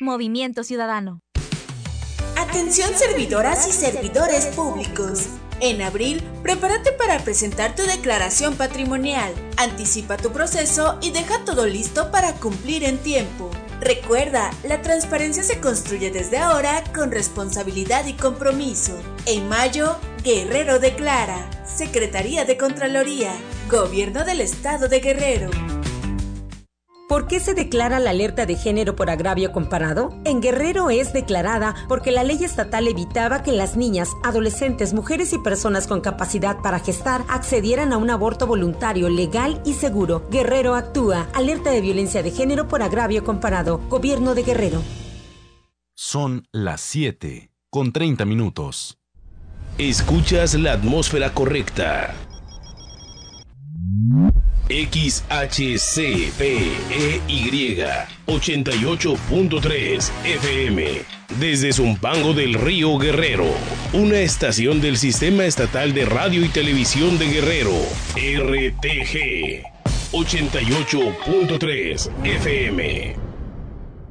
Movimiento Ciudadano. Atención servidoras y servidores públicos. En abril, prepárate para presentar tu declaración patrimonial. Anticipa tu proceso y deja todo listo para cumplir en tiempo. Recuerda, la transparencia se construye desde ahora con responsabilidad y compromiso. En mayo, Guerrero declara. Secretaría de Contraloría, Gobierno del Estado de Guerrero. ¿Por qué se declara la alerta de género por agravio comparado? En Guerrero es declarada porque la ley estatal evitaba que las niñas, adolescentes, mujeres y personas con capacidad para gestar accedieran a un aborto voluntario, legal y seguro. Guerrero actúa. Alerta de violencia de género por agravio comparado. Gobierno de Guerrero. Son las 7:30. Escuchas la atmósfera correcta. XHCPEY 88.3 FM desde Zumpango del Río Guerrero, una estación del Sistema Estatal de Radio y Televisión de Guerrero, RTG 88.3 FM.